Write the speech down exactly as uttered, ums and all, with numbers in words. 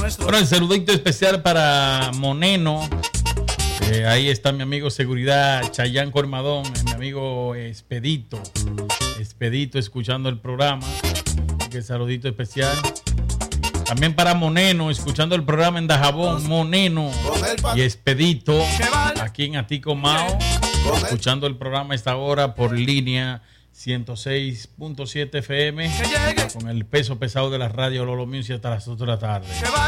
Bueno, el saludito especial para Moneno. Eh, ahí está mi amigo Seguridad Chayán Cormadón, eh, mi amigo Expedito. Expedito escuchando el programa. Que saludito especial. También para Moneno, escuchando el programa en Dajabón, Moneno y Expedito, aquí en Atico Mao, escuchando el programa a esta hora por línea ciento seis punto siete F M, con el peso pesado de la radio Lolo Music hasta las ocho de la tarde.